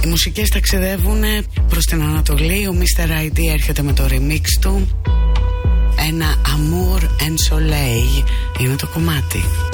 Οι μουσικές ταξιδεύουν προς την Ανατολή. Ο Mr. ID έρχεται με το remix του. Ένα Amour en Soleil είναι το κομμάτι.